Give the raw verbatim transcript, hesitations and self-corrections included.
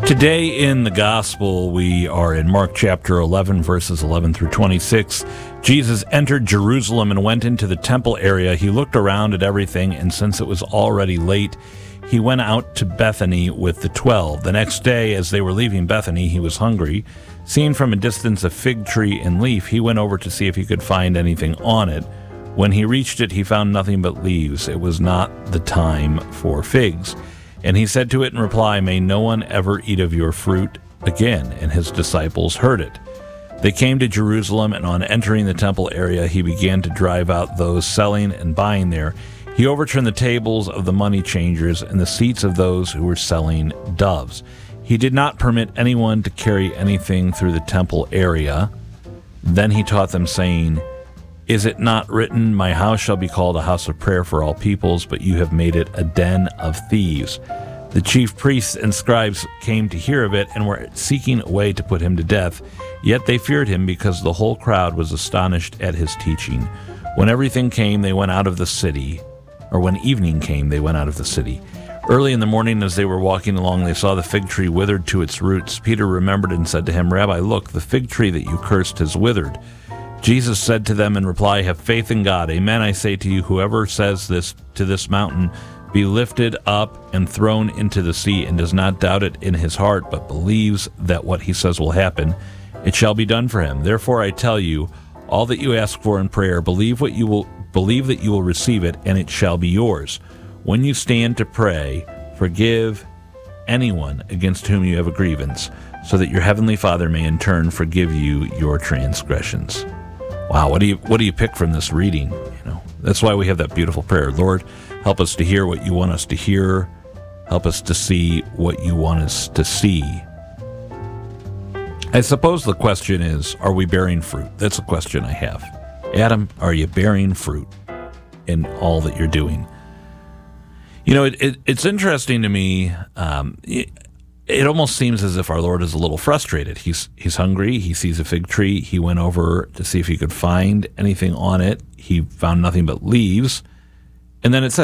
Today in the Gospel, we are in Mark chapter eleven, verses eleven through twenty-six. Jesus entered Jerusalem and went into the temple area. He looked around at everything, and since it was already late, he went out to Bethany with the twelve. The next day, as they were leaving Bethany, he was hungry. Seeing from a distance a fig tree in leaf, he went over to see if he could find anything on it. When he reached it, he found nothing but leaves. It was not the time for figs. And he said to it in reply, "May no one ever eat of your fruit again." And his disciples heard it. They came to Jerusalem, and on entering the temple area, he began to drive out those selling and buying there. He overturned the tables of the money changers and the seats of those who were selling doves. He did not permit anyone to carry anything through the temple area. Then he taught them, saying, "Is it not written, 'My house shall be called a house of prayer for all peoples,' but you have made it a den of thieves." The chief priests and scribes came to hear of it and were seeking a way to put him to death. Yet they feared him because the whole crowd was astonished at his teaching. When everything came, they went out of the city, or when evening came, they went out of the city. Early in the morning, as they were walking along, they saw the fig tree withered to its roots. Peter remembered and said to him, "Rabbi, look, the fig tree that you cursed has withered." Jesus said to them in reply, "Have faith in God. Amen, I say to you, whoever says this to this mountain, 'Be lifted up and thrown into the sea,' and does not doubt it in his heart, but believes that what he says will happen, it shall be done for him. Therefore I tell you, all that you ask for in prayer, believe what you will believe that you will receive it, and it shall be yours. When you stand to pray, forgive anyone against whom you have a grievance, so that your heavenly Father may in turn forgive you your transgressions." Wow, what do you what do you pick from this reading? You know, that's why we have that beautiful prayer. Lord, help us to hear what you want us to hear. Help us to see what you want us to see. I suppose the question is, are we bearing fruit? That's a question I have. Adam, are you bearing fruit in all that you're doing? You know, it, it, it's interesting to me. Um, it, It almost seems as if our Lord is a little frustrated. He's he's hungry. He sees a fig tree. He went over to see if he could find anything on it. He found nothing but leaves. And then it says,